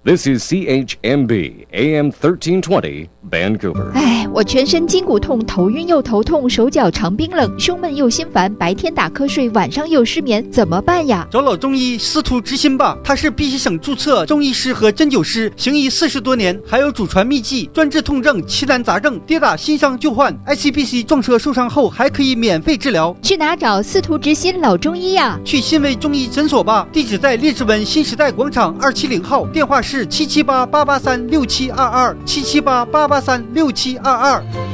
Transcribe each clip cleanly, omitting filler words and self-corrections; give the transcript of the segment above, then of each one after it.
This is CHMB AM 1320 Vancouver。 我全身筋骨痛，头晕又头痛，手脚常冰冷，胸闷又心烦，白天打瞌睡，晚上又失眠，怎么办呀？ 找老中医司徒之心吧，他是必须省注册中医师和针灸师，行医40多年，还有祖传秘籍，专治痛症、奇难杂症，跌打新伤旧患 ，ICBC 撞车受伤后还可以免费治疗。 去哪找司徒之心老中医呀？ 去新威中医诊所吧，地址在列治文新时代广场270号，电话是778-883-6722，778-883-6722。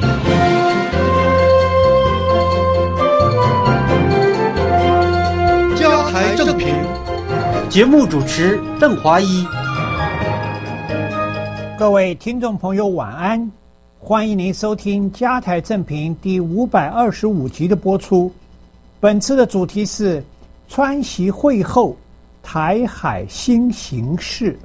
家台正平， 节目主持邓华一。 各位听众朋友晚安，欢迎您收听家台正平第525集的播出。本次的主题是川习会后台海新形势。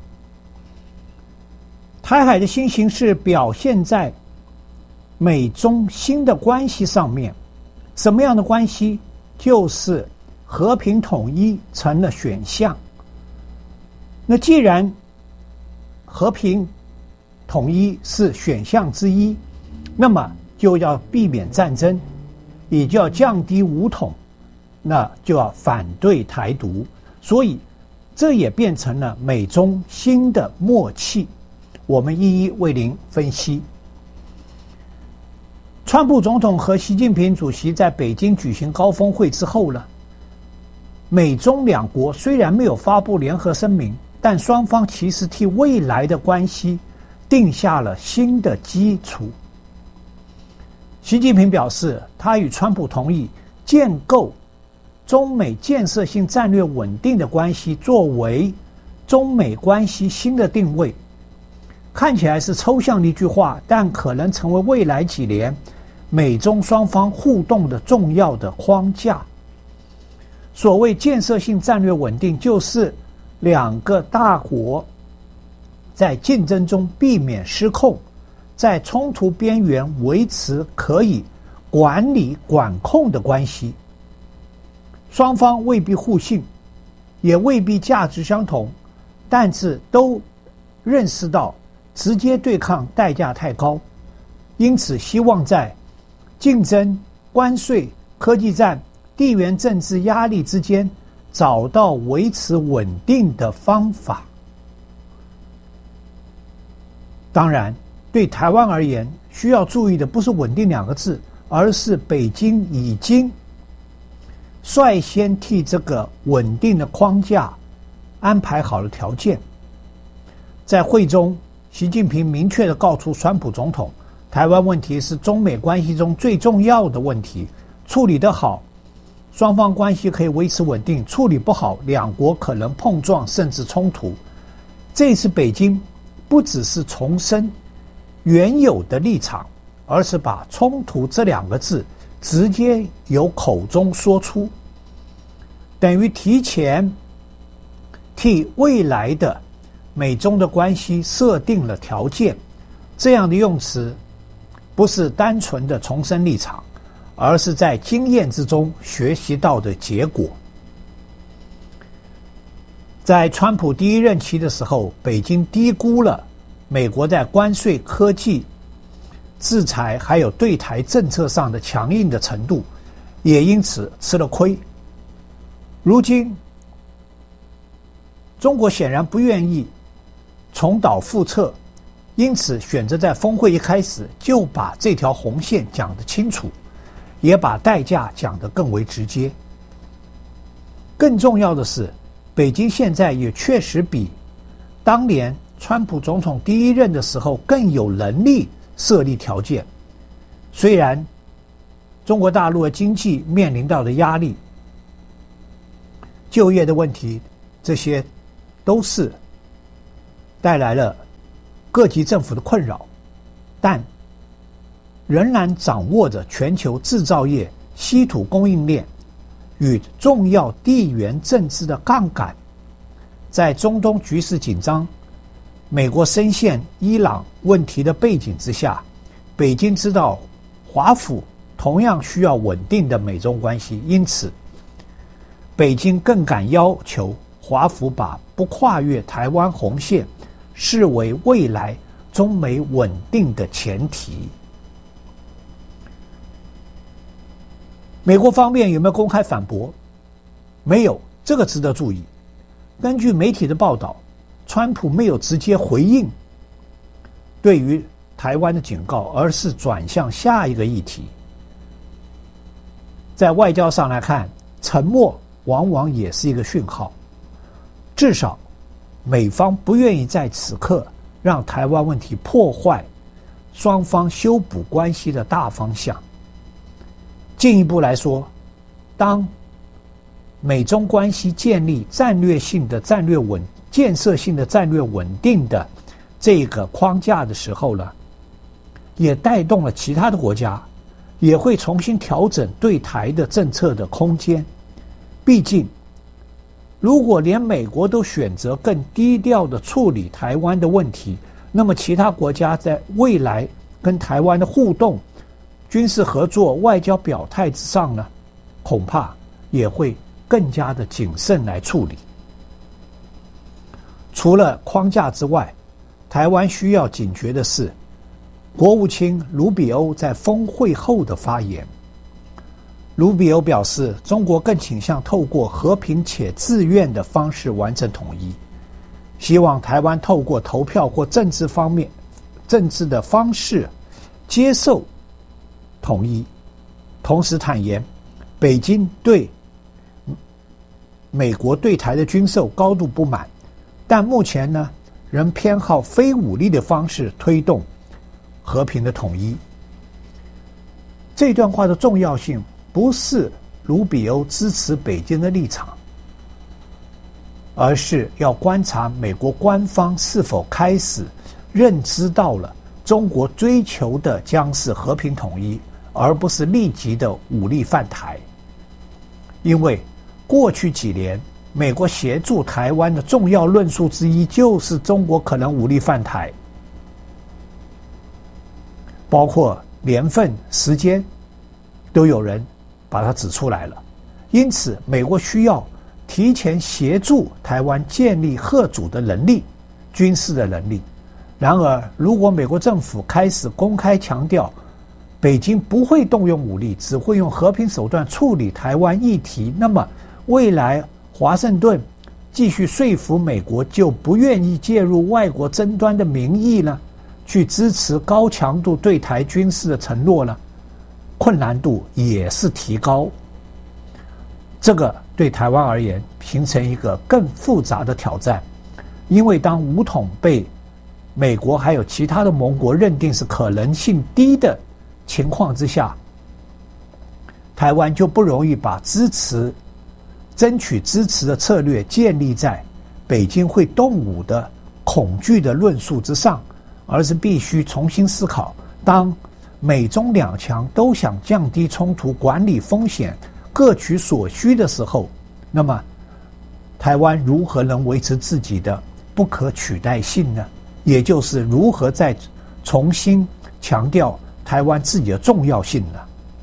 台海的新形势表现在美中新的关系上面。什么样的关系？就是和平统一成了选项。那既然和平统一是选项之一，那么就要避免战争，也就要降低武统，那就要反对台独。所以这也变成了美中新的默契。我们一一为您分析。川普总统和习近平主席在北京举行高峰会之后呢，美中两国虽然没有发布联合声明，但双方其实替未来的关系定下了新的基础。习近平表示，他与川普同意建构中美建设性战略稳定的关系，作为中美关系新的定位。看起来是抽象的一句话，但可能成为未来几年美中双方互动的重要的框架。所谓建设性战略稳定，就是两个大国在竞争中避免失控，在冲突边缘维持可以管理管控的关系。双方未必互信，也未必价值相同，但是都认识到直接对抗代价太高，因此希望在竞争、关税、科技战、地缘政治压力之间找到维持稳定的方法。当然，对台湾而言，需要注意的不是稳定2个字，而是北京已经率先替这个稳定的框架安排好了条件。在会中，习近平明确地告诉川普总统，台湾问题是中美关系中最重要的问题，处理得好，双方关系可以维持稳定；处理不好，两国可能碰撞甚至冲突。这次北京不只是重申原有的立场，而是把冲突这2个字直接由口中说出，等于提前替未来的美中的关系设定了条件。这样的用词不是单纯的重申立场，而是在经验之中学习到的结果。在川普第1任期的时候，北京低估了美国在关税、科技、制裁还有对台政策上的强硬的程度，也因此吃了亏。如今中国显然不愿意重蹈覆辙，因此选择在峰会一开始就把这条红线讲得清楚，也把代价讲得更为直接。更重要的是，北京现在也确实比当年川普总统第1任的时候更有能力设立条件。虽然中国大陆的经济面临到的压力、就业的问题，这些都是带来了各级政府的困扰，但仍然掌握着全球制造业、稀土供应链与重要地缘政治的杠杆。在中东局势紧张、美国深陷伊朗问题的背景之下，北京知道华府同样需要稳定的美中关系，因此北京更敢要求华府把不跨越台湾红线视为未来中美稳定的前提。美国方面有没有公开反驳？没有，这个值得注意。根据媒体的报道，川普没有直接回应对于台湾的警告，而是转向下一个议题。在外交上来看，沉默往往也是一个讯号，至少美方不愿意在此刻让台湾问题破坏双方修补关系的大方向。进一步来说，当美中关系建立战略性的建设性的战略稳定的这个框架的时候呢，也带动了其他的国家也会重新调整对台的政策的空间。毕竟如果连美国都选择更低调的处理台湾的问题，那么其他国家在未来跟台湾的互动、军事合作、外交表态之上呢，恐怕也会更加的谨慎来处理。除了框架之外，台湾需要警觉的是国务卿卢比欧在峰会后的发言。卢比欧表示，中国更倾向透过和平且自愿的方式完成统一，希望台湾透过投票或政治的方式接受统一。同时坦言，北京对美国对台的军售高度不满，但目前呢，仍偏好非武力的方式推动和平的统一。这段话的重要性不是卢比欧支持北京的立场，而是要观察美国官方是否开始认知到了中国追求的将是和平统一，而不是立即的武力犯台。因为过去几年美国协助台湾的重要论述之一就是中国可能武力犯台，包括年份、时间都有人把它指出来了。因此美国需要提前协助台湾建立嚇阻的能力、军事的能力。然而如果美国政府开始公开强调北京不会动用武力，只会用和平手段处理台湾议题，那么未来华盛顿继续说服美国就不愿意介入外国争端的名义呢，去支持高强度对台军事的承诺呢，困难度也是提高。这个对台湾而言形成一个更复杂的挑战，因为当武统被美国还有其他的盟国认定是可能性低的情况之下，台湾就不容易把争取支持的策略建立在北京会动武的恐惧的论述之上，而是必须重新思考，当美中两强都想降低冲突、管理风险、各取所需的时候，那么台湾如何能维持自己的不可取代性呢？也就是如何再重新强调台湾自己的重要性呢？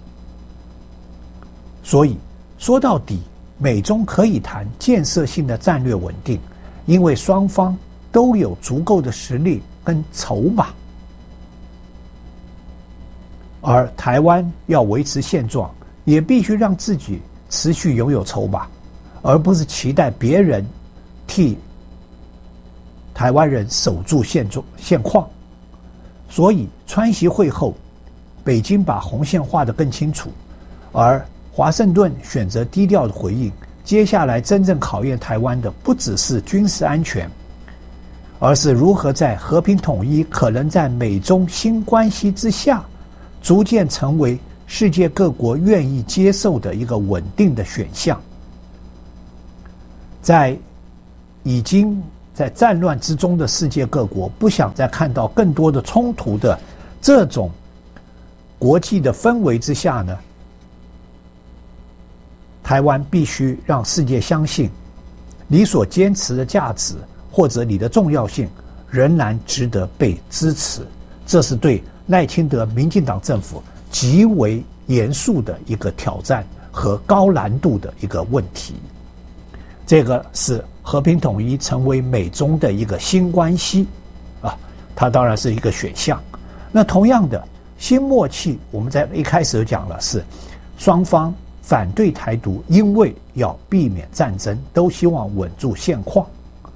所以说到底，美中可以谈建设性的战略稳定，因为双方都有足够的实力跟筹码。而台湾要维持现状，也必须让自己持续拥有筹码，而不是期待别人替台湾人守住现况。所以川习会后，北京把红线画得更清楚，而华盛顿选择低调的回应。接下来真正考验台湾的不只是军事安全，而是如何在和平统一可能在美中新关系之下逐渐成为世界各国愿意接受的一个稳定的选项。在已经在战乱之中的世界各国不想再看到更多的冲突的这种国际的氛围之下呢，台湾必须让世界相信你所坚持的价值或者你的重要性仍然值得被支持。这是对赖清德民进党政府极为严肃的一个挑战和高难度的一个问题。这个是和平统一成为美中的一个新关系它当然是一个选项。那同样的新默契，我们在一开始就讲了，是双方反对台独，因为要避免战争，都希望稳住现况。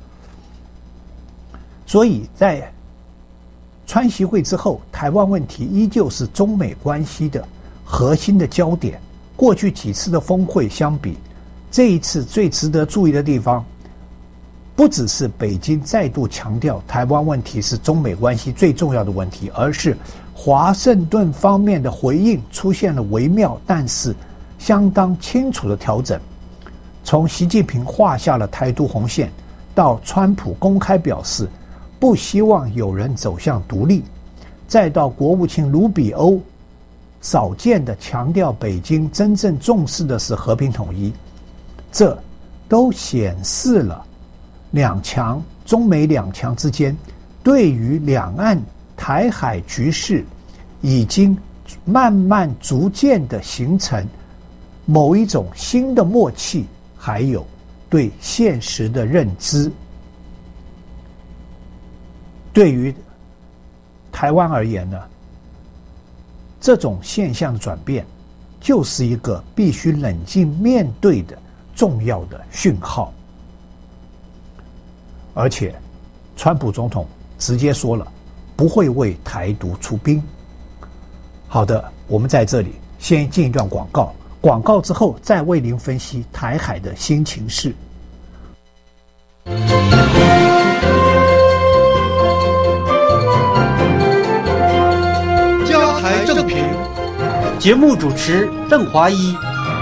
所以在川习会之后，台湾问题依旧是中美关系的核心的焦点。过去几次的峰会相比，这一次最值得注意的地方，不只是北京再度强调台湾问题是中美关系最重要的问题，而是华盛顿方面的回应出现了微妙但是相当清楚的调整。从习近平画下了台独红线，到川普公开表示不希望有人走向独立，再到国务卿卢比欧少见的强调北京真正重视的是和平统一，这都显示了中美两强之间对于两岸台海局势已经慢慢逐渐的形成某一种新的默契，还有对现实的认知。对于台湾而言呢，这种现象的转变就是一个必须冷静面对的重要的讯号。而且川普总统直接说了，不会为台独出兵。好的，我们在这里先进一段广告，广告之后再为您分析台海的新情势。 加台正评，节目主持邓华一。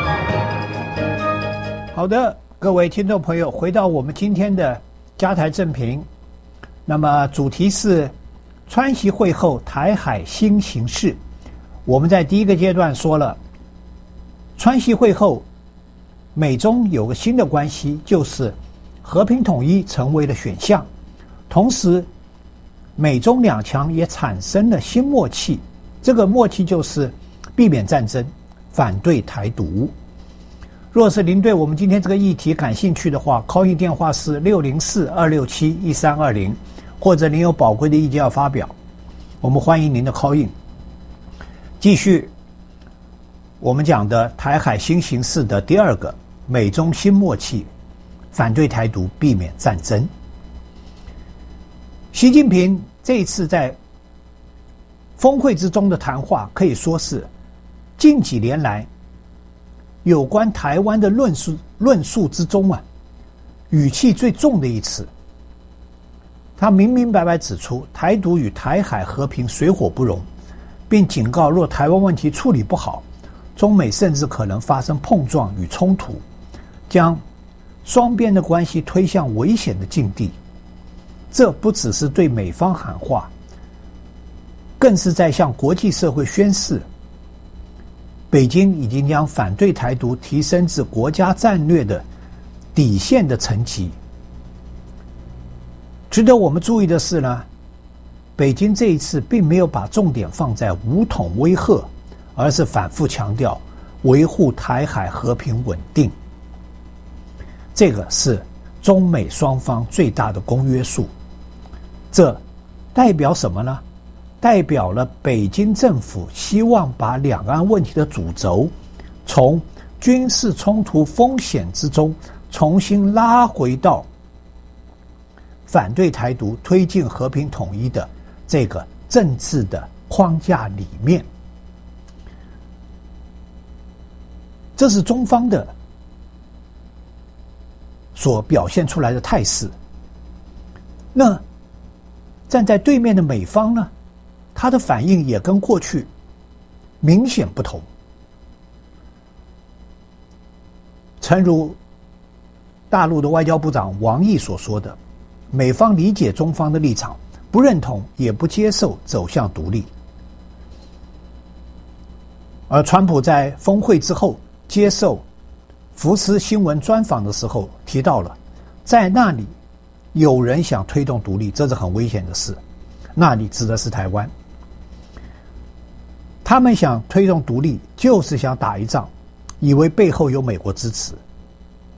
好的，各位听众朋友，回到我们今天的加台正评，那么主题是川习会后台海新形势。我们在第一个阶段说了，川习会后美中有个新的关系，就是和平统一成为了选项，同时美中两强也产生了新默契，这个默契就是避免战争，反对台独。若是您对我们今天这个议题感兴趣的话，call in电话是604-267-1320，或者您有宝贵的意见要发表，我们欢迎您的 call in。 继续我们讲的台海新形势的第二个，美中新默契，反对台独，避免战争。习近平这一次在峰会之中的谈话，可以说是近几年来有关台湾的论述之中语气最重的一次。他明明白白指出，台独与台海和平水火不容，并警告若台湾问题处理不好，中美甚至可能发生碰撞与冲突，将双边的关系推向危险的境地。这不只是对美方喊话，更是在向国际社会宣示，北京已经将反对台独提升至国家战略的底线的层级。值得我们注意的是呢，北京这一次并没有把重点放在武统威吓，而是反复强调维护台海和平稳定。这个是中美双方最大的公约数。这代表什么呢？代表了北京政府希望把两岸问题的主轴从军事冲突风险之中重新拉回到反对台独、推进和平统一的这个政治的框架里面。这是中方的所表现出来的态势。那站在对面的美方呢，他的反应也跟过去明显不同。诚如大陆的外交部长王毅所说的，美方理解中方的立场，不认同也不接受走向独立。而川普在峰会之后接受福斯新闻专访的时候提到了，在那里有人想推动独立，这是很危险的事。那里指的是台湾，他们想推动独立，就是想打一仗，以为背后有美国支持。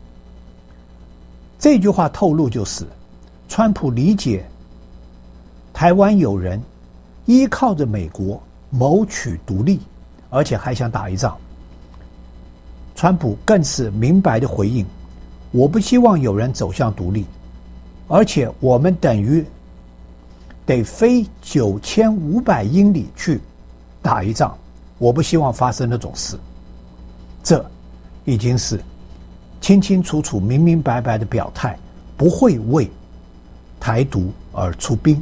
这句话透露就是川普理解台湾有人依靠着美国谋取独立，而且还想打一仗。川普更是明白的回应，我不希望有人走向独立，而且我们等于得飞9500英里去打一仗，我不希望发生那种事。这已经是清清楚楚明明白白的表态，不会为台独而出兵。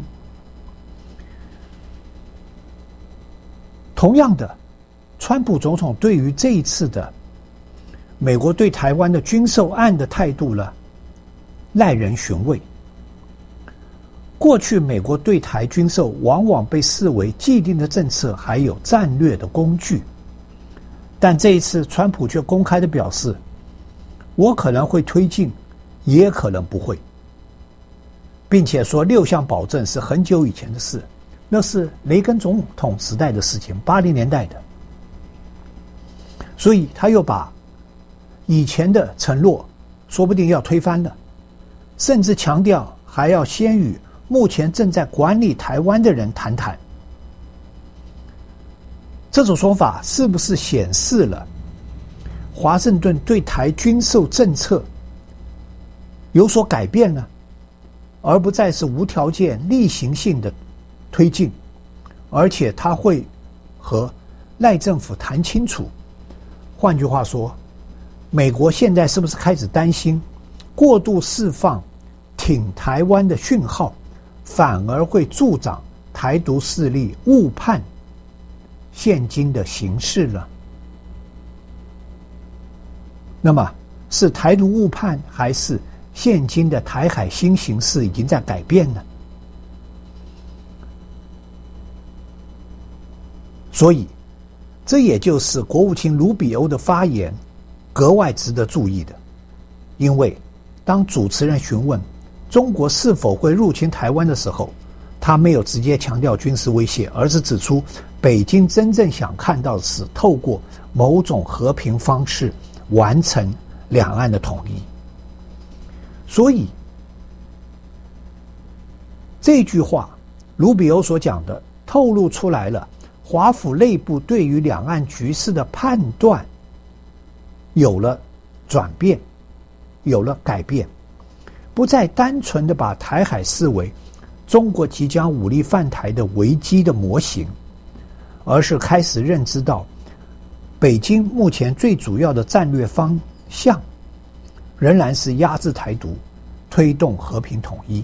同样的，川普总统对于这一次的美国对台湾的军售案的态度呢，耐人寻味。过去美国对台军售往往被视为既定的政策还有战略的工具，但这一次川普却公开的表示，我可能会推进，也可能不会，并且说6项保证是很久以前的事，那是雷根总统时代的事情，80年代的。所以他又把以前的承诺说不定要推翻了，甚至强调还要先与目前正在管理台湾的人谈谈。这种说法是不是显示了华盛顿对台军售政策有所改变呢？而不再是无条件例行性的推进，而且他会和赖政府谈清楚。换句话说，美国现在是不是开始担心过度释放挺台湾的讯号，反而会助长台独势力误判现今的形势呢？那么是台独误判，还是现今的台海新形势已经在改变呢？所以这也就是国务卿卢比欧的发言格外值得注意的。因为当主持人询问中国是否会入侵台湾的时候，他没有直接强调军事威胁，而是指出北京真正想看到的是透过某种和平方式完成两岸的统一。所以这句话卢比欧所讲的透露出来了华府内部对于两岸局势的判断有了转变，有了改变，不再单纯的把台海视为中国即将武力犯台的危机的模型，而是开始认知到北京目前最主要的战略方向仍然是压制台独，推动和平统一。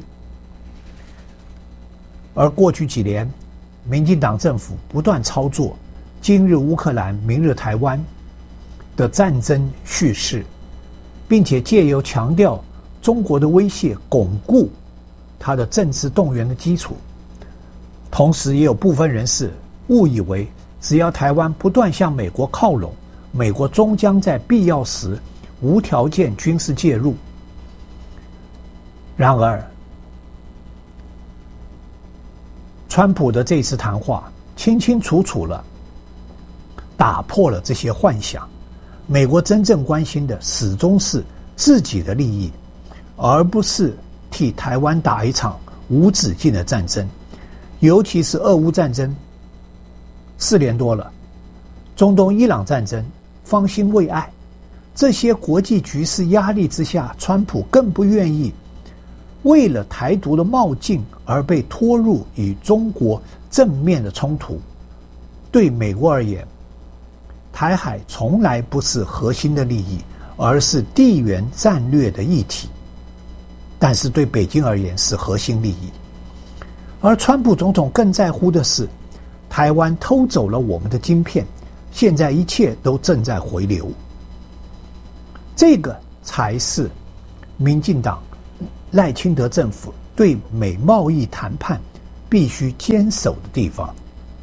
而过去几年民进党政府不断操作今日乌克兰明日台湾的战争叙事，并且借由强调中国的威胁巩固它的政治动员的基础。同时也有部分人士误以为只要台湾不断向美国靠拢，美国终将在必要时无条件军事介入。然而川普的这次谈话清清楚楚了打破了这些幻想，美国真正关心的始终是自己的利益，而不是替台湾打一场无止境的战争。尤其是俄乌战争4年多了，中东伊朗战争方兴未艾，这些国际局势压力之下，川普更不愿意为了台独的冒进而被拖入与中国正面的冲突。对美国而言，台海从来不是核心的利益，而是地缘战略的议题，但是对北京而言是核心利益。而川普总统更在乎的是台湾偷走了我们的晶片，现在一切都正在回流。这个才是民进党赖清德政府对美贸易谈判必须坚守的地方。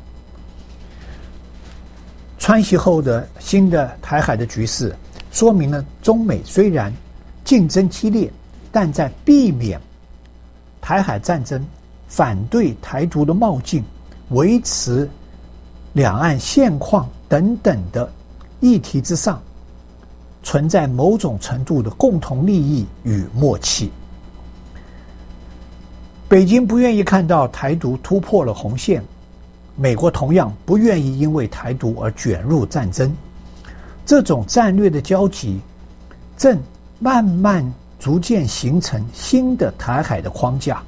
川习后的新的台海的局势说明了中美虽然竞争激烈，但在避免台海战争、反对台独的冒进、维持两岸现况等等的议题之上，存在某种程度的共同利益与默契。 北京不愿意看到台独突破了红线，美国同样不愿意因为台独而卷入战争。这种战略的交集正慢慢逐渐形成新的台海的框架。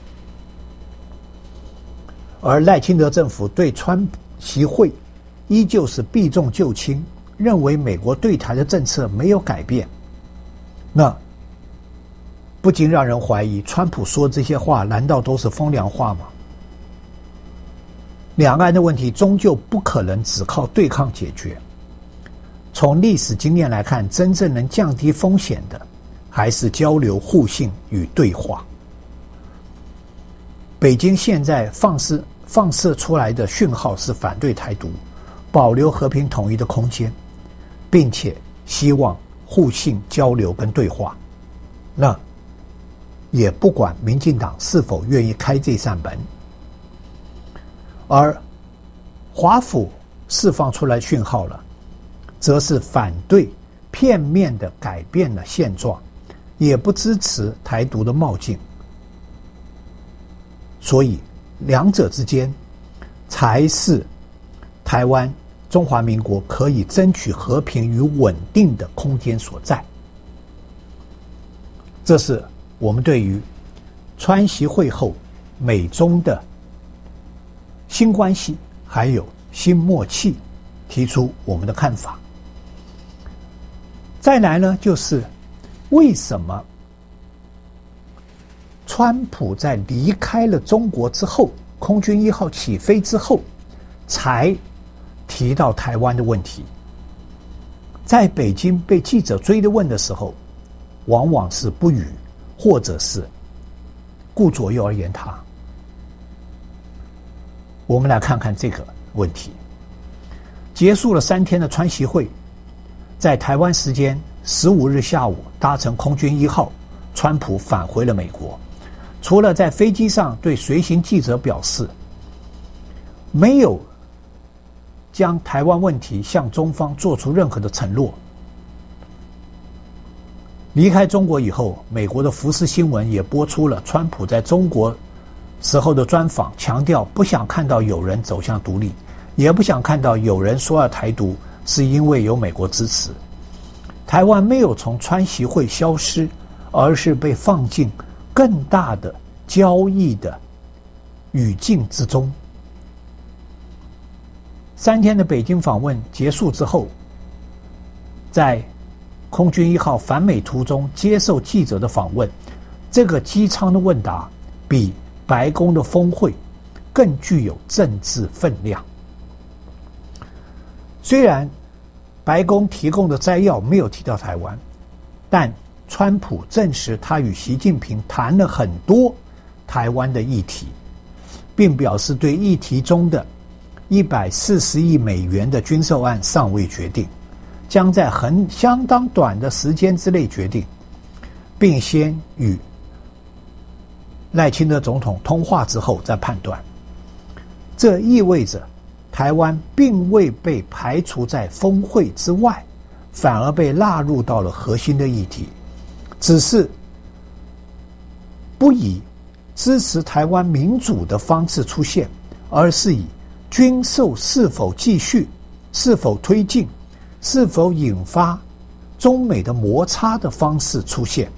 而赖清德政府对川习会依旧是避重就轻，认为美国对台的政策没有改变，那不禁让人怀疑，川普说这些话难道都是风凉话吗？两岸的问题终究不可能只靠对抗解决。从历史经验来看，真正能降低风险的还是交流互信与对话。北京现在放射出来的讯号是反对台独，保留和平统一的空间，并且希望互信交流跟对话。那也不管民进党是否愿意开这扇门。而华府释放出来讯号了，则是反对片面的改变了现状，也不支持台独的冒进。所以两者之间才是台湾中华民国可以争取和平与稳定的空间所在。这是我们对于川习会后美中的新关系还有新默契提出我们的看法。再来呢，就是为什么川普在离开了中国之后，空军1号起飞之后才提到台湾的问题。在北京被记者追着问的时候，往往是不语，或者是顾左右而言他。我们来看看这个问题。结束了3天的川习会，在台湾时间15日下午搭乘空军1号，川普返回了美国。除了在飞机上对随行记者表示没有将台湾问题向中方做出任何的承诺。离开中国以后，美国的福斯新闻也播出了川普在中国时候的专访，强调不想看到有人走向独立，也不想看到有人说要台独是因为有美国支持。台湾没有从川习会消失，而是被放进更大的交易的语境之中。3天的北京访问结束之后，在空军1号返美途中接受记者的访问，这个机舱的问答比白宫的峰会更具有政治分量。虽然白宫提供的摘要没有提到台湾，但川普证实他与习近平谈了很多台湾的议题，并表示对议题中的140亿美元的军售案尚未决定，将在相当短的时间之内决定，并先与赖清德总统通话之后再判断。这意味着台湾并未被排除在峰会之外，反而被纳入到了核心的议题，只是不以支持台湾民主的方式出现，而是以军售是否继续、是否推进、是否引发中美的摩擦的方式出现。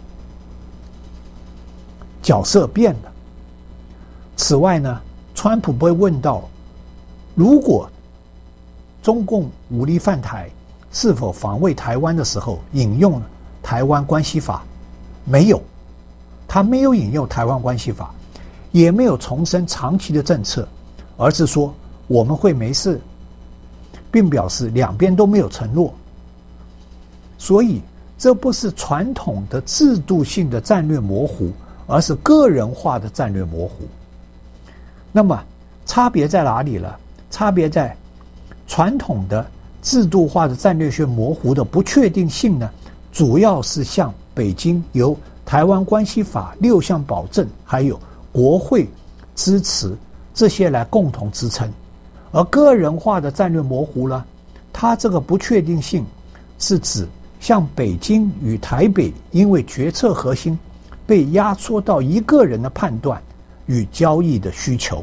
角色变了。此外呢，川普被问到，如果中共武力犯台，是否防卫台湾的时候，引用台湾关系法，没有，他没有引用台湾关系法，也没有重申长期的政策，而是说我们会没事，并表示两边都没有承诺。所以这不是传统的制度性的战略模糊，而是个人化的战略模糊。那么差别在哪里了？差别在传统的制度化的战略学模糊的不确定性呢，主要是向北京由台湾关系法6项保证还有国会支持这些来共同支撑。而个人化的战略模糊呢，它这个不确定性是指像北京与台北因为决策核心被压缩到一个人的判断， 与交易的需求。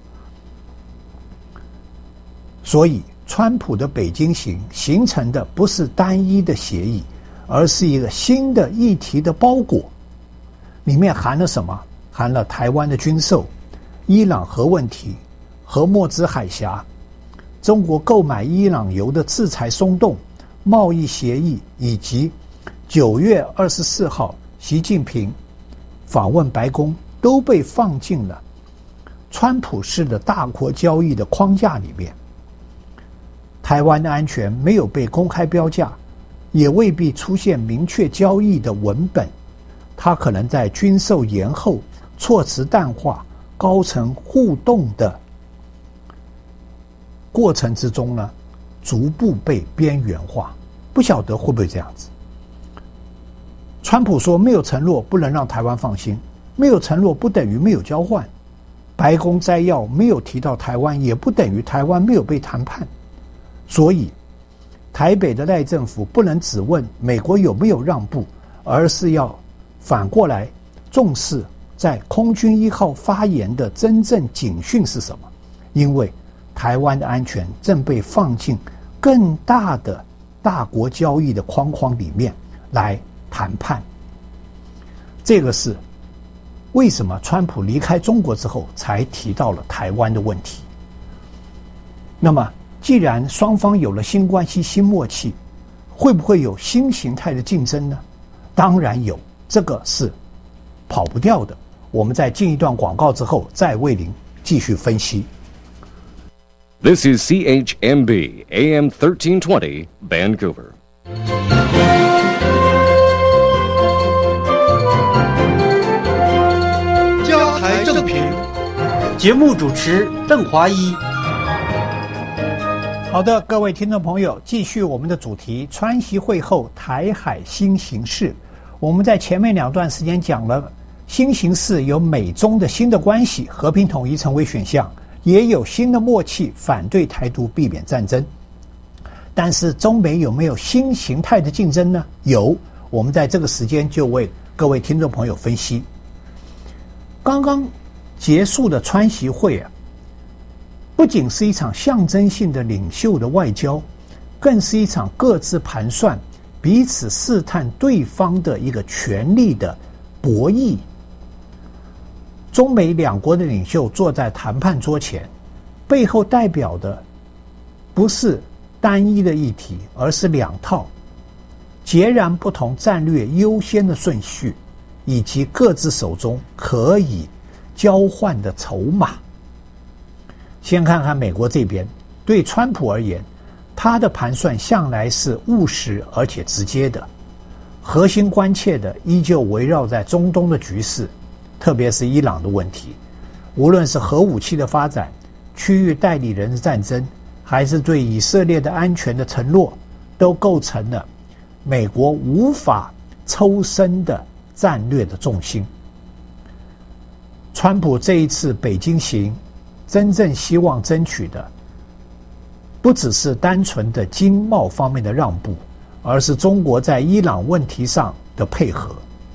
所以川普的北京行形成的不是单一的协议，而是一个新的议题的包裹，里面含了什么？含了台湾的军售、伊朗核问题、荷默兹海峡、中国购买伊朗油的制裁松动、贸易协议，以及9月24号习近平访问白宫，都被放进了川普式的大国交易的框架里面。台湾的安全没有被公开标价，也未必出现明确交易的文本，它可能在军售延后、措辞淡化、高层互动的过程之中呢，逐步被边缘化。不晓得会不会这样子。川普说没有承诺不能让台湾放心，没有承诺不等于没有交换。白宫摘要没有提到台湾，也不等于台湾没有被谈判。所以台北的赖政府不能只问美国有没有让步，而是要反过来重视在空军1号发言的真正警讯是什么。因为台湾的安全正被放进更大的大国交易的框框里面来谈判。这个是为什么川普离开中国之后才提到了台湾的问题。那么既然双方有了新关系、新默契，会不会有新形态的竞争呢？当然有，这个是跑不掉的。我们在进一段广告之后，再为您继续分析。 This is CHMB AM 1320 Vancouver. 加台正评，节目主持邓华一。 好的，各位听众朋友，继续我们的主题，川习会后台海新形势。我们在前面2段时间讲了新形势，有美中的新的关系，和平统一成为选项，也有新的默契，反对台独，避免战争。但是中美有没有新形态的竞争呢？有，我们在这个时间就为各位听众朋友分析。刚刚结束的川习会啊，不仅是一场象征性的领袖的外交，更是一场各自盘算、彼此试探对方的一个权力的博弈。中美2国的领袖坐在谈判桌前，背后代表的不是单一的议题，而是2套截然不同战略优先的顺序，以及各自手中可以交换的筹码。先看看美国这边，对川普而言，他的盘算向来是务实而且直接的，核心关切的依旧围绕在中东的局势，特别是伊朗的问题。无论是核武器的发展、区域代理人的战争，还是对以色列的安全的承诺，都构成了美国无法抽身的战略的重心。川普这一次北京行，真正希望争取的不只是单纯的经贸方面的让步，而是中国在伊朗问题上的配合，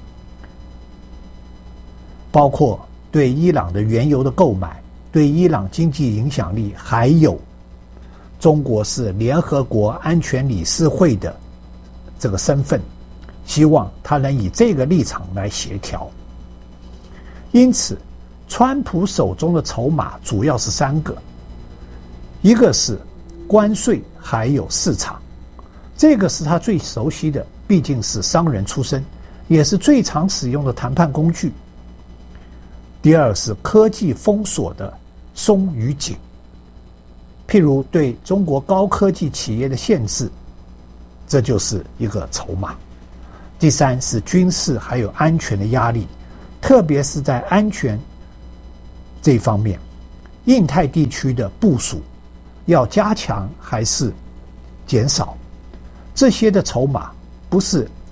包括对伊朗的原油的购买，对伊朗经济影响力，还有中国是联合国安全理事会的这个身份，希望他能以这个立场来协调。因此川普手中的筹码主要是3个，一个是关税，还有市场，这个是他最熟悉的，毕竟是商人出身，也是最常使用的谈判工具。第二是科技封锁的松与紧，譬如对中国高科技企业的限制，这就是一个筹码。第3是军事还有安全的压力，特别是在安全这方面，印太地区的部署要加强还是减少，这些的筹码不是